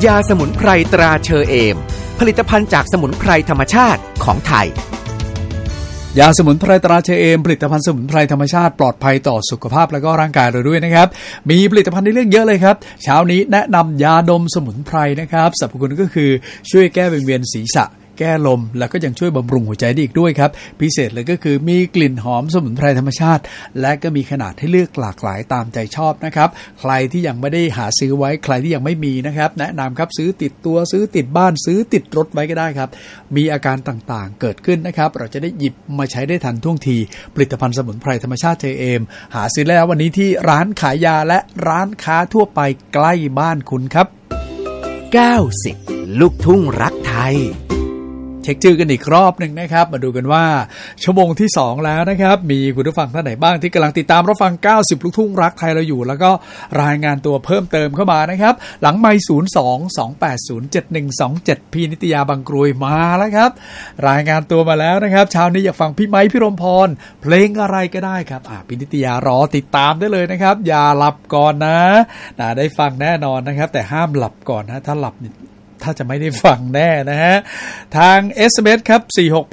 ยาสมุนไพรตราเชอเอมผลิตภัณฑ์จากสมุนไพรธรรมชาติของไทยยาสมุนไพรตราเชอเอมผลิตภัณฑ์สมุนไพรธรรมชาติปลอดภัยต่อสุขภาพและก็ร่างกายเราด้วยนะครับมีผลิตภัณฑ์ในเรื่องเยอะเลยครับเช้านี้แนะนำยาดมสมุนไพรนะครับสรรพคุณก็คือช่วยแก้วิงเวียนศีรษะแก้ลมแล้วก็ยังช่วยบำรุงหัวใจได้อีกด้วยครับพิเศษเลยก็คือมีกลิ่นหอมสมุนไพรธรรมชาติและก็มีขนาดให้เลือกหลากหลายตามใจชอบนะครับใครที่ยังไม่ได้หาซื้อไว้ใครที่ยังไม่มีนะครับแนะนำครับซื้อติดตัวซื้อติดบ้านซื้อติดรถไว้ก็ได้ครับมีอาการต่างๆเกิดขึ้นนะครับเราจะได้หยิบมาใช้ได้ทันท่วงทีผลิตภัณฑ์สมุนไพรธรรมชาติเจเอมหาซื้อแล้ววันนี้ที่ร้านขายยาและร้านค้าทั่วไปใกล้บ้านคุณครับ 90ลูกทุ่งรักไทยเช็คชื่อกันอีกรอบหนึ่งนะครับมาดูกันว่าชั่วโมงที่2แล้วนะครับมีคุณผู้ฟังท่านไหนบ้างที่กำลังติดตามรับฟัง90ลูกทุ่งรักไทยเราอยู่แล้วก็รายงานตัวเพิ่มเติมเข้ามานะครับหลังไมค์02-280-7127พี่นิตยาบางกรวยมาแล้วครับรายงานตัวมาแล้วนะครับเช้านี้อยากฟังพี่ไมค์พี่รมพรเพลงอะไรก็ได้ครับพี่นิตยารอติดตามได้เลยนะครับอย่าหลับก่อนนะได้ฟังแน่นอนนะครับแต่ห้ามหลับก่อนนะถ้าหลับถ้าจะไม่ได้ฟังแน่นะฮะทาง SMS ครับ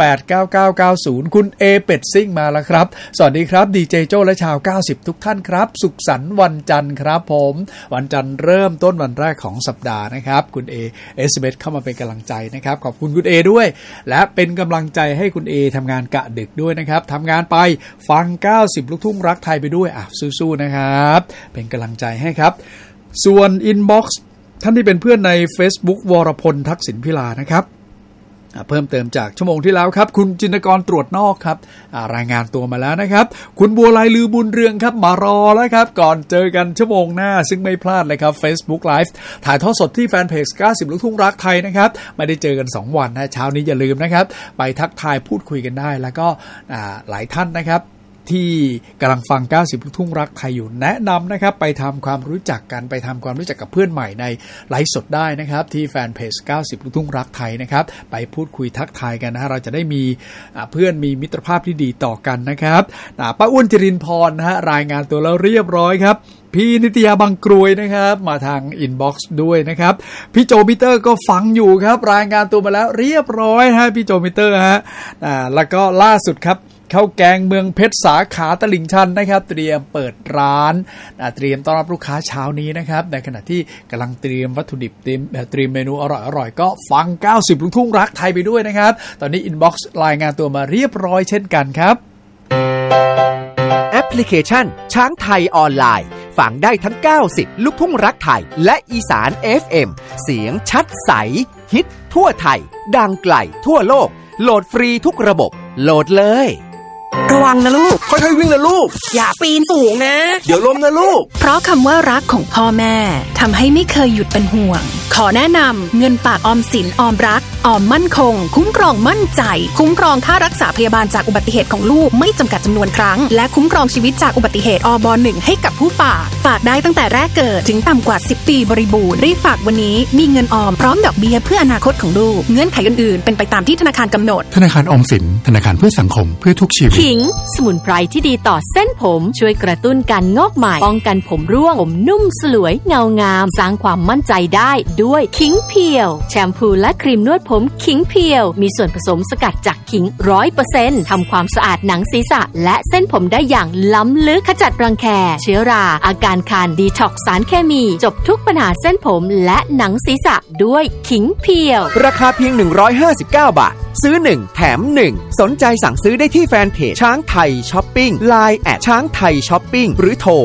4689990คุณเอเป็ดซิ่งมาแล้วครับสวัสดีครับดีเจโจ้และชาว90ทุกท่านครับสุขสันต์วันจันทร์ครับผมวันจันทร์เริ่มต้นวันแรกของสัปดาห์นะครับคุณเอ SMS เข้ามาเป็นกำลังใจนะครับขอบคุณคุณเอด้วยและเป็นกำลังใจให้คุณเอทำงานกะดึกด้วยนะครับทำงานไปฟัง90ลูกทุ่งรักไทยไปด้วยสู้ๆนะครับเป็นกำลังใจให้ครับส่วน inboxท่านที่เป็นเพื่อนใน Facebook วรพลทักษิณพิลานะครับเพิ่มเติมจากชั่วโมงที่แล้วครับคุณจินตกรตรวจนอกครับรายงานตัวมาแล้วนะครับคุณบัวลายลือบุญเรืองครับมารอแล้วครับก่อนเจอกันชั่วโมงหน้าซึ่งไม่พลาดเลยครับ Facebook Live ถ่ายทอดสดที่แฟนเพจ90ลูกทุ่งรักไทยนะครับไม่ได้เจอกัน2วันนะเช้านี้อย่าลืมนะครับไปทักทายพูดคุยกันได้แล้วก็หลายท่านนะครับที่กำลังฟัง90ลูกทุ่งรักไทยอยู่แนะนำนะครับไปทำความรู้จักกันไปทำความรู้จักกับเพื่อนใหม่ในไลฟ์สดได้นะครับที่แฟนเพจ90ลูกทุ่งรักไทยนะครับไปพูดคุยทักทายกันนะเราจะได้มีเพื่อนมีมิตรภาพที่ดีต่อกันนะครับป้าอ้วนจรินพรนะฮะรายงานตัวแล้วเรียบร้อยครับพี่นิตยาบางกรวยนะครับมาทางอินบ็อกซ์ด้วยนะครับพี่โจมิเตอร์ก็ฟังอยู่ครับรายงานตัวมาแล้วเรียบร้อยฮะพี่โจมิเตอร์ฮะแล้วก็ล่าสุดครับข้าวแกงเมืองเพชรสาขาตลิ่งชันนะครับเตรียมเปิดร้านเตรียมต้อนรับลูกค้าเช้านี้นะครับในขณะที่กำลังเตรียมวัตถุดิบเตรียมเมนูอร่อยๆก็ฟัง90ลูกทุ่งรักไทยไปด้วยนะครับตอนนี้อินบ็อกซ์รายงานตัวมาเรียบร้อยเช่นกันครับแอปพลิเคชันช้างไทยออนไลน์ฟังได้ทั้ง90ลูกทุ่งรักไทยและอีสาน FM เสียงชัดใสฮิตทั่วไทยดังไกลทั่วโลกโหลดฟรีทุกระบบโหลดเลยระวังนะลูกค่อยๆวิ่งนะลูกอย่าปีนสูงนะเดี๋ยวล้มนะลูกเพราะคำว่ารักของพ่อแม่ทำให้ไม่เคยหยุดเป็นห่วงขอแนะนำเงินฝากออมสินออมรักออมมั่นคงคุ้มครองมั่นใจคุ้มครองค่ารักษาพยาบาลจากอุบัติเหตุของลูกไม่จำกัดจำนวนครั้งและคุ้มครองชีวิตจากอุบัติเหตุอบ1ให้กับผู้ฝากได้ตั้งแต่แรกเกิดถึงต่ำกว่า10ปีบริบูรณ์รีบฝากวันนี้มีเงินออมพร้อมดอกเบี้ยเพื่ออนาคตของลูกเงื่อนไขอื่นๆเป็นไปตามที่ธนาคารกำหนดธนาคารออมสินธนาคารเพื่อสังคมเพื่อทุกชีวิตขิงสมุนไพรที่ดีต่อเส้นผมช่วยกระตุ้นการงอกใหม่ป้องกันผมร่วงผมนุ่มสลวยเงางามสร้างความมั่นใจได้ด้วยขิงเพียวแชมพูและครีมนวดผมขิงเพียวมีส่วนผสมสกัดจากขิง 100% ทำความสะอาดหนังศีรษะและเส้นผมได้อย่างล้ำลึกขจัดรังแคเชื้อราอาการคันดีท็อกซ์สารเคมีจบทุกปัญหาเส้นผมและหนังศีรษะด้วยขิงเพียวราคาเพียง159 บาทซื้อ1แถม1สนใจสั่งซื้อได้ที่แฟนเพจช้างไทยช้อปปิ้ง LINE แอดช้างไทยช้อปปิ้งหรือโทร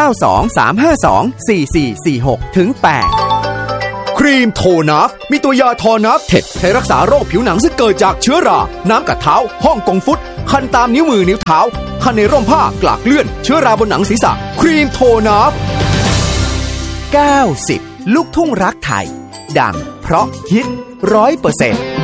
0923524446-8 ครีมโทนัฟมีตัวยาทอนัฟเท็ดใช้รักษาโรคผิวหนังซึ่งเกิดจากเชื้อราน้ำกัดเท้าฮ่องกงฟุตคันตามนิ้วมือนิ้วเท้าคันในร่มผ้ากลากเลื่อนเชื้อราบนหนังศีรษะครีมโทนัฟ 90ลูกทุ่งรักไทยดังเพราะฮิต 100%